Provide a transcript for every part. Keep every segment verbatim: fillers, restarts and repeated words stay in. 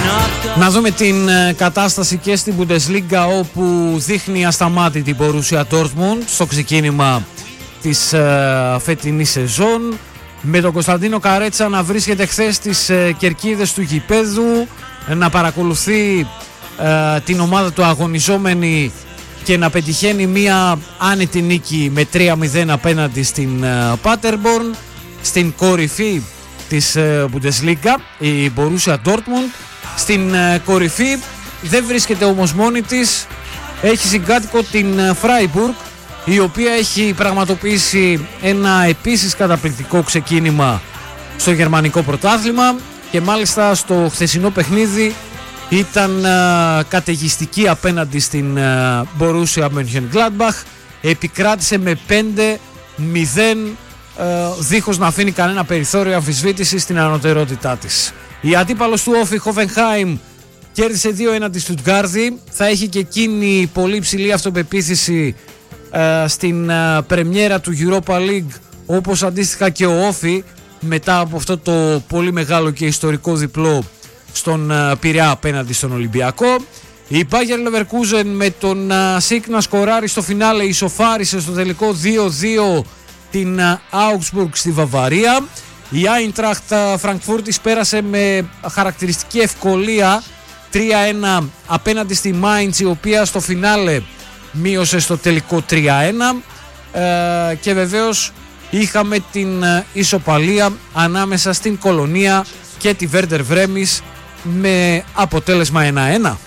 Να δούμε την κατάσταση και στην Bundesliga, όπου δείχνει ασταμάτητη η Borussia Dortmund στο ξεκίνημα της uh, φετινής σεζόν, με τον Κωνσταντίνο Καρέτσα να βρίσκεται χθες στις uh, κερκίδες του γηπέδου, να παρακολουθεί uh, την ομάδα του αγωνιζόμενη και να πετυχαίνει μία άνετη νίκη με τρία μηδέν απέναντι στην uh, Paderborn. Στην κορυφή της uh, Bundesliga η Borussia Dortmund. Στην uh, κορυφή δεν βρίσκεται όμως μόνη της, έχει συγκάτοικο την uh, Freiburg, η οποία έχει πραγματοποιήσει ένα επίσης καταπληκτικό ξεκίνημα στο γερμανικό πρωτάθλημα και μάλιστα στο χθεσινό παιχνίδι ήταν uh, καταιγιστική απέναντι στην uh, Borussia Mönchengladbach, επικράτησε με πέντε μηδέν uh, δίχως να αφήνει κανένα περιθώριο αμφισβήτηση στην ανωτερότητά της. Η αντίπαλος του Όφι Hoffenheim κέρδισε δύο ένα τη Στουτγκάρδη, θα έχει και εκείνη πολύ υψηλή αυτοπεποίθηση uh, στην uh, πρεμιέρα του Europa League, όπως αντίστοιχα και ο Όφι μετά από αυτό το πολύ μεγάλο και ιστορικό διπλό στον uh, Πειραιά απέναντι στον Ολυμπιακό. Η Bayer Leverkusen με τον uh, Σικ να σκοράρει στο φινάλε ισοφάρισε στο τελικό δύο δύο την uh, Augsburg στη Βαβαρία. Η Eintracht Φραγκφούρτης πέρασε με χαρακτηριστική ευκολία τρία ένα απέναντι στη Mainz, η οποία στο φινάλε μείωσε στο τελικό τρία ένα, ε, και βεβαίως είχαμε την ε, ισοπαλία ανάμεσα στην Κολονία και τη Werder Βρέμις με αποτέλεσμα ένα ένα.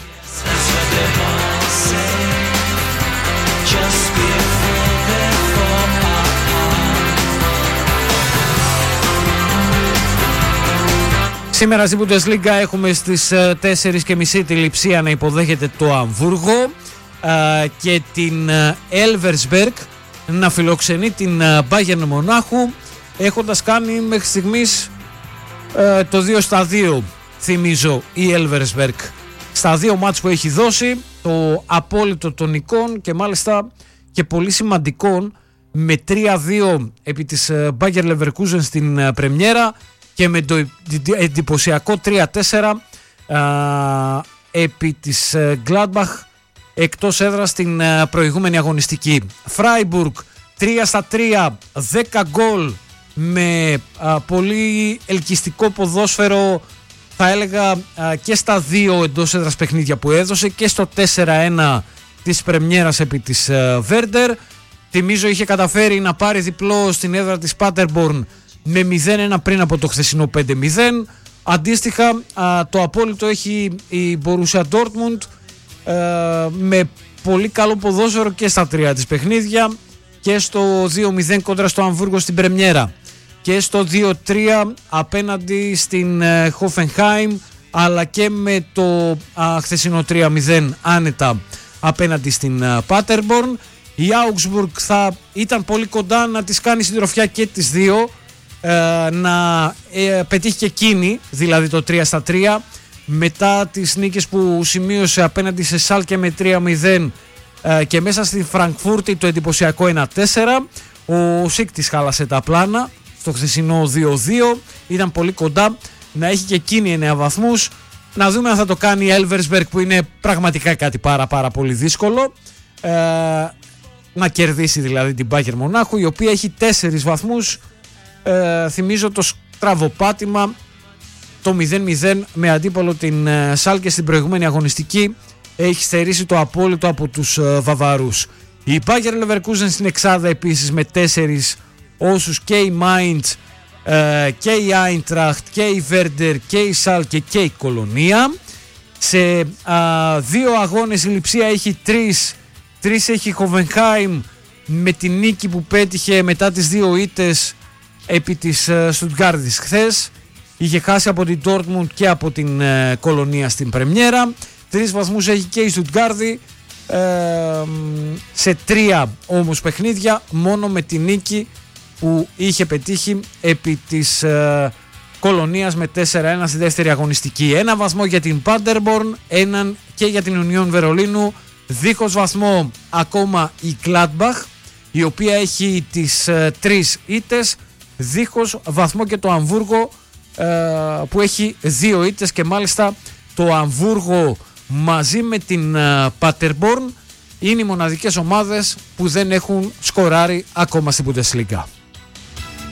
Σήμερα στην Bundesliga έχουμε στις τέσσερις και μισή τη Λειψία να υποδέχεται το Αμβούργο και την Elversberg να φιλοξενεί την Bayern Μονάχου, έχοντας κάνει μέχρι στιγμής το δύο στα δύο, θυμίζω, η Elversberg στα δύο μάτς που έχει δώσει, το απόλυτο των νικών και μάλιστα και πολύ σημαντικών, με τρία δύο επί της Bayer Leverkusen στην πρεμιέρα και με το εντυπωσιακό τρία τέσσερα α, επί της Gladbach εκτός έδρας στην α, προηγούμενη αγωνιστική. Freiburg τρία στα τρία, δέκα γκολ με α, πολύ ελκυστικό ποδόσφαιρο, θα έλεγα, α, και στα δύο εντός έδρας παιχνίδια που έδωσε και στο τέσσερα ένα της πρεμιέρας επί της α, Werder. Θυμίζω είχε καταφέρει να πάρει διπλό στην έδρα της Paderborn με μηδέν ένα πριν από το χθεσινό πέντε μηδέν. Αντίστοιχα α, το απόλυτο έχει η Borussia Dortmund α, με πολύ καλό ποδόσφαιρο και στα τρία της παιχνίδια, και στο δύο μηδέν κόντρα στο Αμβούργο στην πρεμιέρα και στο δύο τρία απέναντι στην uh, Hoffenheim, αλλά και με το α, χθεσινό τρία μηδέν άνετα απέναντι στην uh, Paderborn. Η Augsburg θα ήταν πολύ κοντά να τις κάνει συντροφιά και τις δύο, Ε, να ε, πετύχει και εκείνη, δηλαδή το τρία στα τρία, μετά τις νίκες που σημείωσε απέναντι σε Σάλκε με τρία μηδέν ε, και μέσα στη Φραγκφούρτη το εντυπωσιακό ένα τέσσερα. Ο Σικ της χάλασε τα πλάνα στο χθεσινό δύο δύο, ήταν πολύ κοντά να έχει και εκείνη εννέα βαθμούς. Να δούμε αν θα το κάνει η Elversberg, που είναι πραγματικά κάτι πάρα πάρα πολύ δύσκολο, ε, να κερδίσει δηλαδή την Bayern Μονάχου, η οποία έχει τέσσερις βαθμούς. Ε, θυμίζω το στραβοπάτημα, το μηδέν μηδέν με αντίπαλο την ε, Σάλκε στην προηγούμενη αγωνιστική, έχει στερήσει το απόλυτο από τους ε, Βαβαρούς. Η Bayer Leverkusen στην εξάδα επίσης με τέσσερις όσους, και η Mainz ε, και η Eintracht και η Werder και η Σάλκε και η Κολονία. Σε α, δύο αγώνες η Λειψία έχει τρεις, τρεις έχει η Hoffenheim, με την νίκη που πέτυχε μετά τις δύο ήττες επί της Στουτγκάρδης χθες. Είχε χάσει από την Dortmund και από την ε, Κολονία στην πρεμιέρα. Τρεις βαθμούς έχει και η Στουτγκάρδη, ε, σε τρία όμως παιχνίδια, μόνο με τη νίκη που είχε πετύχει επί της ε, Κολονίας με τέσσερα ένα στη δεύτερη αγωνιστική. Ένα βαθμό για την Paderborn, έναν και για την Union Βερολίνου. Δίχως βαθμό ακόμα η Gladbach, η οποία έχει τις ε, τρεις ήττες. Δίχως βαθμό και το Αμβούργο, ε, που έχει δύο ήττες και μάλιστα το Αμβούργο μαζί με την Paderborn είναι οι μοναδικές ομάδες που δεν έχουν σκοράρει ακόμα στην Bundesliga.